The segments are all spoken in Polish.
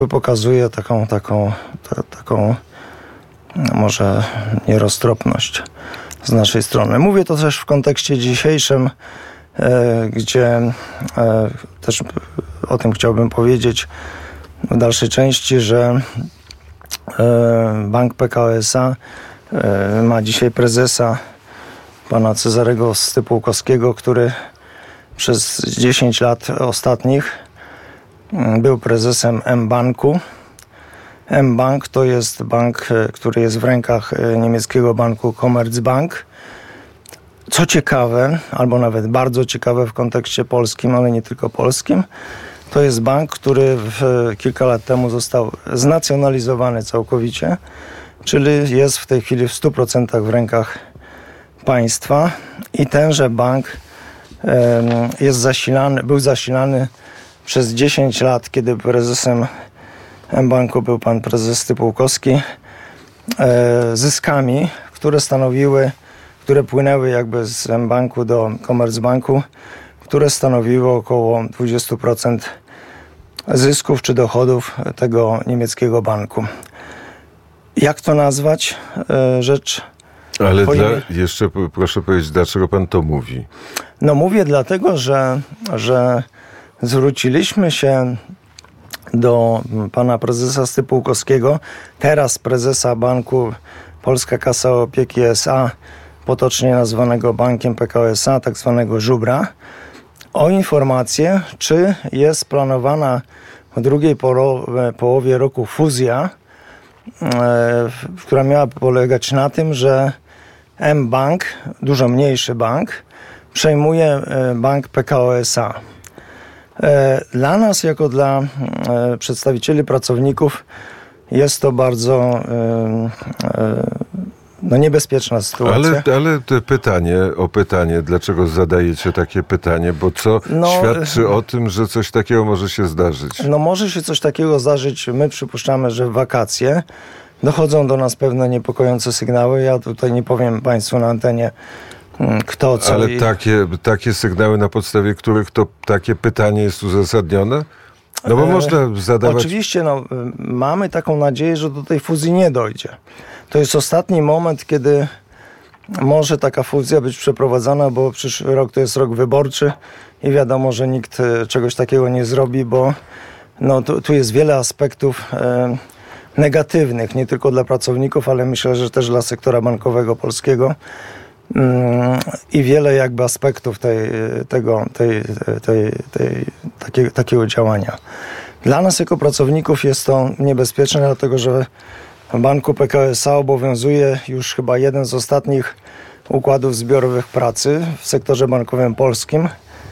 pokazuje taką może nieroztropność z naszej strony. Mówię to też w kontekście dzisiejszym, gdzie też o tym chciałbym powiedzieć w dalszej części, że Bank Pekao S.A. ma dzisiaj prezesa pana Cezarego Stypułkowskiego, który przez 10 lat ostatnich był prezesem mBanku. mBank to jest bank, który jest w rękach niemieckiego banku Commerzbank. Co ciekawe, albo nawet bardzo ciekawe w kontekście polskim, ale nie tylko polskim, to jest bank, który kilka lat temu został znacjonalizowany całkowicie, czyli jest w tej chwili w 100% w rękach państwa i tenże bank był zasilany przez 10 lat, kiedy prezesem mBanku był pan prezes Stypułkowski, zyskami, które płynęły jakby z mBanku do Commerzbanku, które stanowiły około 20% zysków czy dochodów tego niemieckiego banku. Jak to nazwać? Rzecz... Ale jeszcze proszę powiedzieć, dlaczego pan to mówi? No mówię dlatego, że zwróciliśmy się do pana prezesa Stypułkowskiego, teraz prezesa banku Polska Kasa Opieki S.A., potocznie nazwanego Bankiem Pekao S.A., tak zwanego żubra, o informację, czy jest planowana w drugiej połowie roku fuzja, która miała polegać na tym, że mBank, dużo mniejszy bank, przejmuje Bank Pekao S.A. Dla nas, jako dla przedstawicieli pracowników, jest to bardzo niebezpieczna sytuacja. Ale pytanie, dlaczego zadajecie takie pytanie? Bo co świadczy o tym, że coś takiego może się zdarzyć? No może się coś takiego zdarzyć. My przypuszczamy, że w wakacje dochodzą do nas pewne niepokojące sygnały. Ja tutaj nie powiem państwu na antenie, kto co. Ale takie sygnały, na podstawie których to takie pytanie jest uzasadnione? No bo można zadawać... Oczywiście, mamy taką nadzieję, że do tej fuzji nie dojdzie. To jest ostatni moment, kiedy może taka fuzja być przeprowadzona, bo przyszły rok to jest rok wyborczy i wiadomo, że nikt czegoś takiego nie zrobi, bo tu jest wiele aspektów negatywnych, nie tylko dla pracowników, ale myślę, że też dla sektora bankowego polskiego i wiele jakby aspektów takiego działania. Dla nas jako pracowników jest to niebezpieczne, dlatego że w Banku Pekao S.A. obowiązuje już chyba jeden z ostatnich układów zbiorowych pracy w sektorze bankowym polskim,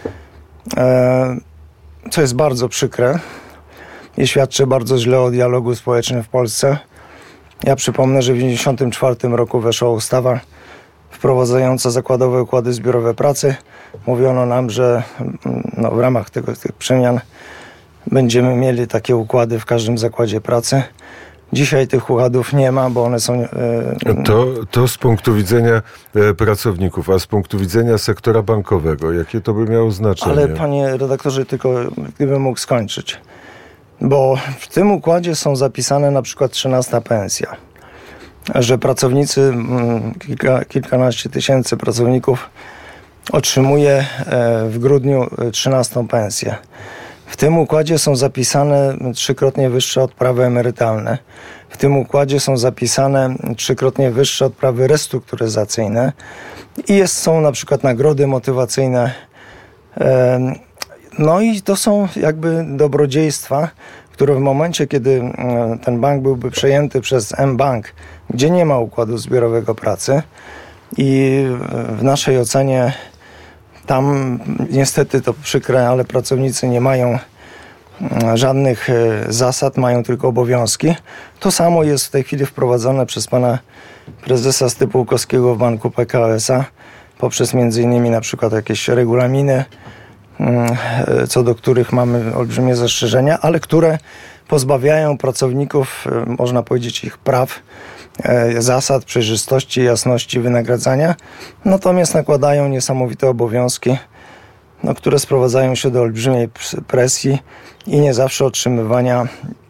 co jest bardzo przykre i świadczy bardzo źle o dialogu społecznym w Polsce. Ja przypomnę, że w 1994 roku weszła ustawa wprowadzająca zakładowe układy zbiorowe pracy. Mówiono nam, że w ramach tych przemian będziemy mieli takie układy w każdym zakładzie pracy. Dzisiaj tych układów nie ma, bo one są... To z punktu widzenia pracowników, a z punktu widzenia sektora bankowego, jakie to by miało znaczenie? Ale panie redaktorze, tylko gdybym mógł skończyć. Bo w tym układzie są zapisane na przykład 13 pensja. Że pracownicy, kilkanaście tysięcy pracowników otrzymuje w grudniu 13 pensję. W tym układzie są zapisane 3-krotnie wyższe odprawy emerytalne. W tym układzie są zapisane 3-krotnie wyższe odprawy restrukturyzacyjne i są na przykład nagrody motywacyjne. No i to są jakby dobrodziejstwa, które w momencie, kiedy ten bank byłby przejęty przez mBank, gdzie nie ma układu zbiorowego pracy i w naszej ocenie tam niestety to przykre, ale pracownicy nie mają żadnych zasad, mają tylko obowiązki. To samo jest w tej chwili wprowadzone przez pana prezesa Stypułkowskiego w Banku Pekao S.A. poprzez między innymi na przykład jakieś regulaminy, co do których mamy olbrzymie zastrzeżenia, ale które pozbawiają pracowników, można powiedzieć, ich praw, zasad, przejrzystości, jasności wynagradzania, natomiast nakładają niesamowite obowiązki, które sprowadzają się do olbrzymiej presji i nie zawsze otrzymywania